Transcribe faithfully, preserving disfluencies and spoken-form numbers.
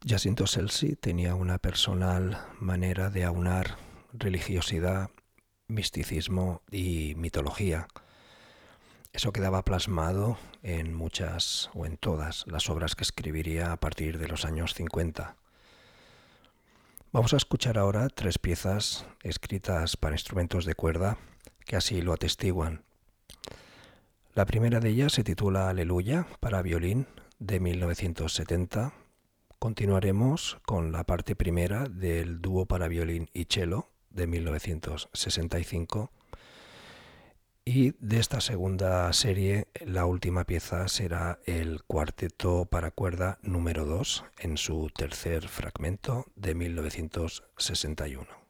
Jacinto Scelsi tenía una personal manera de aunar religiosidad, misticismo y mitología. Eso quedaba plasmado en muchas o en todas las obras que escribiría a partir de los años cincuenta. Vamos a escuchar ahora tres piezas escritas para instrumentos de cuerda que así lo atestiguan. La primera de ellas se titula Aleluya para violín de mil novecientos setenta. Continuaremos con la parte primera del dúo para violín y cello de mil novecientos sesenta y cinco. Y de esta segunda serie, la última pieza será el cuarteto para cuerda número dos en su tercer fragmento de mil novecientos sesenta y uno.